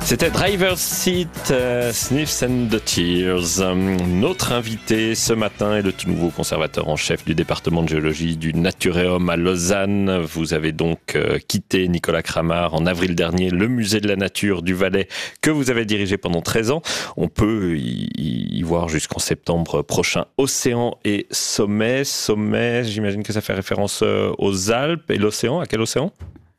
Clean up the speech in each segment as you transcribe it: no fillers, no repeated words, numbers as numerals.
C'était Driver's Seat, Sniffs and the Tears. Notre invité ce matin est le tout nouveau conservateur en chef du département de géologie du Naturéum à Lausanne. Vous avez donc quitté, Nicolas Cramart, en avril dernier, le musée de la nature du Valais que vous avez dirigé pendant 13 ans. On peut y voir jusqu'en septembre prochain Océan et Sommet. Sommet, j'imagine que ça fait référence aux Alpes. Et l'océan, à quel océan ?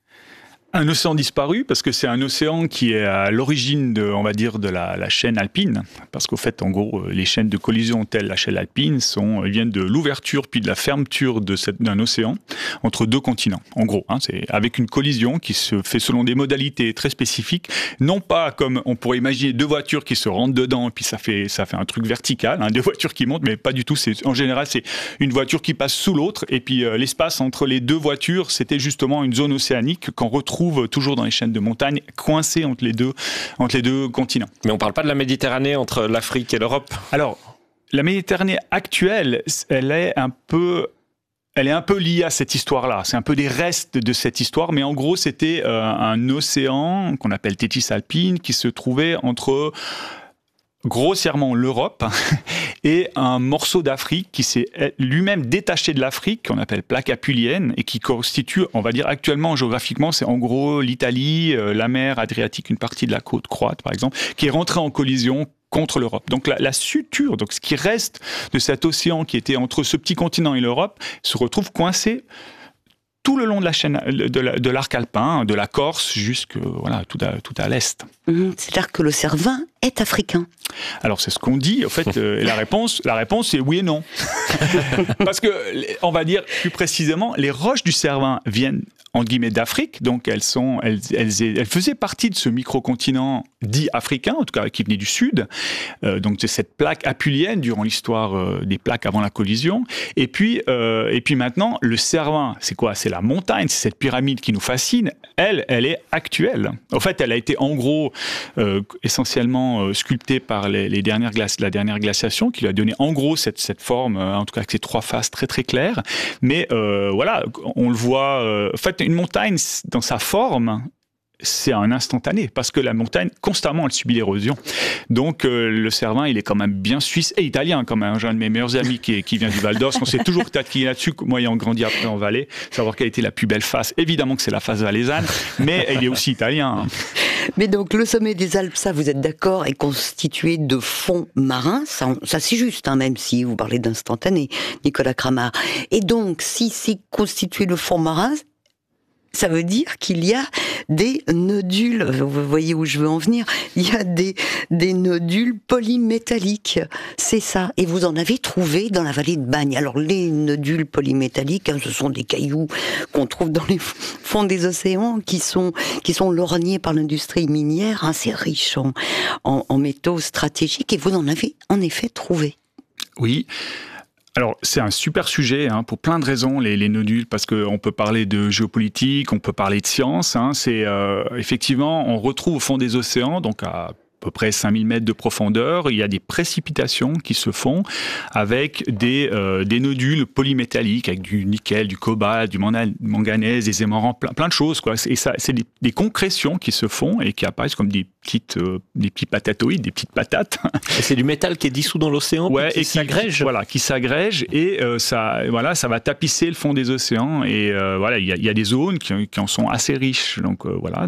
Un océan disparu, parce que c'est un océan qui est à l'origine de, on va dire, de la chaîne alpine. Parce qu'au fait, en gros, les chaînes de collision telles la chaîne alpine viennent de l'ouverture puis de la fermeture d'un océan entre deux continents. En gros, c'est avec une collision qui se fait selon des modalités très spécifiques. Non pas comme on pourrait imaginer deux voitures qui se rentrent dedans et puis ça fait un truc vertical, deux voitures qui montent, mais pas du tout. En général, c'est une voiture qui passe sous l'autre et puis l'espace entre les deux voitures, c'était justement une zone océanique qu'on retrouve toujours dans les chaînes de montagne, coincées entre les deux continents. Mais on ne parle pas de la Méditerranée entre l'Afrique et l'Europe ? Alors, la Méditerranée actuelle, elle est un peu liée à cette histoire-là. C'est un peu des restes de cette histoire, mais en gros, c'était un océan qu'on appelle Tethys alpine qui se trouvait entre grossièrement l'Europe et un morceau d'Afrique qui s'est lui-même détaché de l'Afrique, qu'on appelle plaque apulienne, et qui constitue, on va dire actuellement géographiquement, c'est en gros l'Italie, la mer Adriatique, une partie de la côte croate par exemple, qui est rentrée en collision contre l'Europe. Donc la suture, donc ce qui reste de cet océan qui était entre ce petit continent et l'Europe, se retrouve coincé tout le long de la chaîne de l'arc alpin, de la Corse jusque tout à l'est. C'est-à-dire que le Cervin est africain. Alors c'est ce qu'on dit. En fait, la réponse est oui et non. Parce que, on va dire plus précisément, les roches du Cervin viennent entre guillemets d'Afrique, donc elles faisaient partie de ce micro-continent dit africain, en tout cas qui venait du sud, donc de cette plaque apulienne durant l'histoire des plaques avant la collision. Et puis maintenant, le Cervin, c'est quoi ? C'est la montagne, c'est cette pyramide qui nous fascine. Elle est actuelle. En fait, elle a été en gros essentiellement sculptée par la dernière glaciation, qui lui a donné en gros cette forme, en tout cas avec ces trois faces très très claires. Mais voilà, on le voit. En fait, une montagne, dans sa forme, c'est un instantané, parce que la montagne, constamment, elle subit l'érosion. Donc, le Cervin, il est quand même bien suisse et italien, quand même. J'ai un de mes meilleurs amis qui vient du Val d'Or. On s'est toujours taquillé là-dessus, moi ayant grandi après en Valais, savoir quelle était la plus belle face. Évidemment que c'est la face valaisanne, mais il est aussi italien. Mais donc, le sommet des Alpes, ça, vous êtes d'accord, est constitué de fonds marins. Ça c'est juste, même si vous parlez d'instantané, Nicolas Cramart. Et donc, si c'est constitué de fonds marins, ça veut dire qu'il y a des nodules, vous voyez où je veux en venir, il y a des nodules polymétalliques, c'est ça. Et vous en avez trouvé dans la vallée de Bagne. Alors les nodules polymétalliques, ce sont des cailloux qu'on trouve dans les fonds des océans, qui sont lorgnés par l'industrie minière, c'est riche en métaux stratégiques, et vous en avez en effet trouvé. Oui. Alors, c'est un super sujet pour plein de raisons, les nodules, parce qu'on peut parler de géopolitique, on peut parler de science. C'est effectivement, on retrouve au fond des océans, donc à peu près 5000 mètres de profondeur, il y a des précipitations qui se font avec des nodules polymétalliques, avec du nickel, du cobalt, du manganèse, des aimants, plein de choses, quoi. Et ça, c'est des concrétions qui se font et qui apparaissent comme des petits patatoïdes, des petites patates. Et c'est du métal qui est dissous dans l'océan, qui s'agrège. Voilà, qui s'agrège et ça va tapisser le fond des océans. Et voilà, il y a des zones qui en sont assez riches. Donc voilà,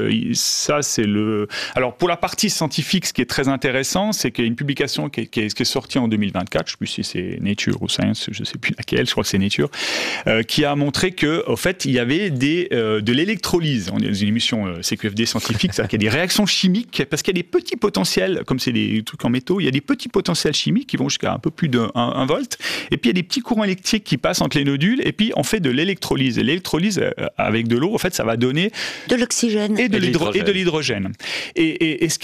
ça c'est le. Alors pour la partie scientifique, ce qui est très intéressant, c'est qu'il y a une publication qui est sortie en 2024, je ne sais plus si c'est Nature ou Science, je ne sais plus laquelle, je crois que c'est Nature, qui a montré qu'en fait, il y avait de l'électrolyse. On est dans une émission CQFD scientifique, c'est-à-dire qu'il y a des réactions chimiques, parce qu'il y a des petits potentiels, comme c'est des trucs en métaux, il y a des petits potentiels chimiques qui vont jusqu'à un peu plus de 1 volt, et puis il y a des petits courants électriques qui passent entre les nodules, et puis on fait de l'électrolyse. Et l'électrolyse avec de l'eau, en fait, ça va donner de l'oxygène et de l'hydrogène. Et ce qui est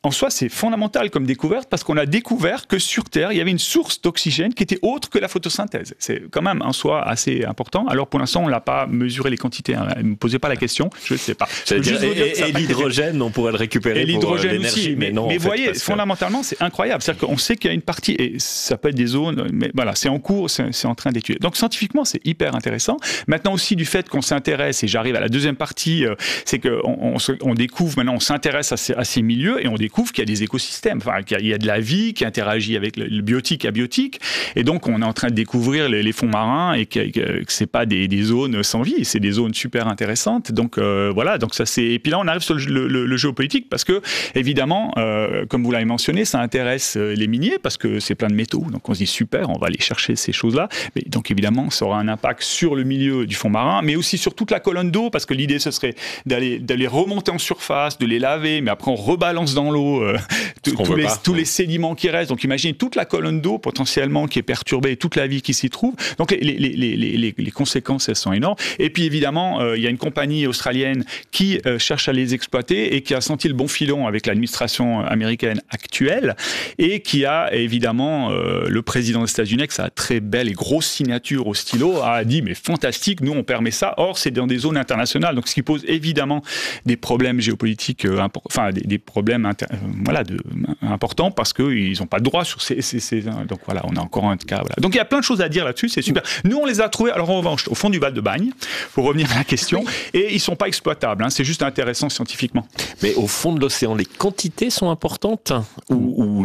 en soi, c'est fondamental comme découverte parce qu'on a découvert que sur Terre, il y avait une source d'oxygène qui était autre que la photosynthèse. C'est quand même en soi assez important. Alors pour l'instant, on n'a pas mesuré les quantités. Ne me posez pas la question, je ne sais pas. Et l'hydrogène, on pourrait le récupérer et pour l'hydrogène aussi. mais non. Mais vous voyez, fondamentalement, c'est incroyable. C'est-à-dire qu'on sait qu'il y a une partie, et ça peut être des zones, mais voilà, c'est en cours, c'est en train d'étudier. Donc scientifiquement, c'est hyper intéressant. Maintenant aussi, du fait qu'on s'intéresse, et j'arrive à la deuxième partie, c'est qu'on découvre, maintenant on s'intéresse à ces milieux et on découvre qu'il y a des écosystèmes, enfin, qu'il y a de la vie qui interagit avec le biotique abiotique. Et donc, on est en train de découvrir les fonds marins et que c'est pas des zones sans vie, c'est des zones super intéressantes. Donc, voilà. Donc, ça, et puis là, on arrive sur le géopolitique parce que, évidemment, comme vous l'avez mentionné, ça intéresse les miniers parce que c'est plein de métaux. Donc, on se dit super, on va aller chercher ces choses-là. Mais donc, évidemment, ça aura un impact sur le milieu du fond marin, mais aussi sur toute la colonne d'eau parce que l'idée, ce serait d'aller remonter en surface, de les laver, mais après, on rebalance dans l'eau tous les sédiments qui restent. Donc, imaginez toute la colonne d'eau potentiellement qui est perturbée et toute la vie qui s'y trouve. Donc, les conséquences, elles sont énormes. Et puis, évidemment, il y a une compagnie australienne qui cherche à les exploiter et qui a senti le bon filon avec l'administration américaine actuelle et qui a, évidemment, le président des États-Unis, avec sa très belle et grosse signature au stylo, a dit, mais fantastique, nous, on permet ça. Or, c'est dans des zones internationales. Donc, ce qui pose évidemment des problèmes géopolitiques, enfin, des problèmes importants parce qu'ils n'ont pas de droit sur ces. Donc, voilà, on a encore un cas. Voilà. Donc, il y a plein de choses à dire là-dessus, c'est super. Nous, on les a trouvés, alors en revanche, au fond du Val de Bagne, pour revenir à la question, et ils ne sont pas exploitables, hein, c'est juste intéressant scientifiquement. Mais au fond de l'océan, les quantités sont importantes ou